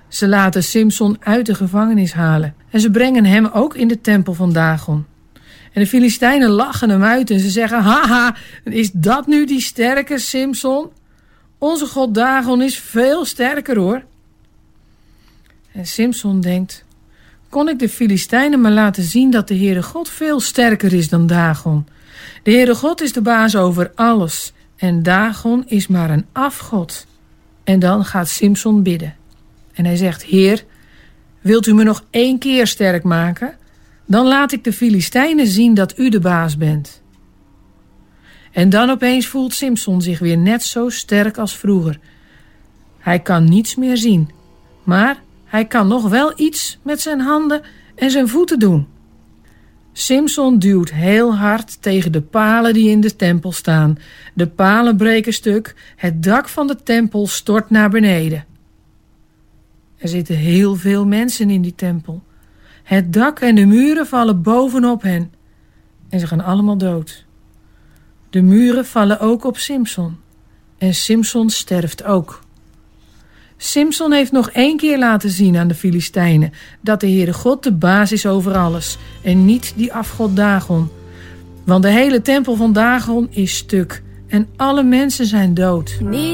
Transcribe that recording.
Ze laten Simson uit de gevangenis halen en ze brengen hem ook in de tempel van Dagon. En de Filistijnen lachen hem uit en ze zeggen: haha, is dat nu die sterke Simson? Onze god Dagon is veel sterker hoor. En Simson denkt: kon ik de Filistijnen maar laten zien dat de Heere God veel sterker is dan Dagon. De Heere God is de baas over alles en Dagon is maar een afgod. En dan gaat Simson bidden. En hij zegt: Heer, wilt u me nog 1 keer sterk maken? Dan laat ik de Filistijnen zien dat u de baas bent. En dan opeens voelt Simson zich weer net zo sterk als vroeger. Hij kan niets meer zien, maar hij kan nog wel iets met zijn handen en zijn voeten doen. Simson duwt heel hard tegen de palen die in de tempel staan. De palen breken stuk, het dak van de tempel stort naar beneden. Er zitten heel veel mensen in die tempel. Het dak en de muren vallen bovenop hen en ze gaan allemaal dood. De muren vallen ook op Simson en Simson sterft ook. Simson heeft nog 1 keer laten zien aan de Filistijnen dat de Heere God de baas is over alles en niet die afgod Dagon. Want de hele tempel van Dagon is stuk en alle mensen zijn dood.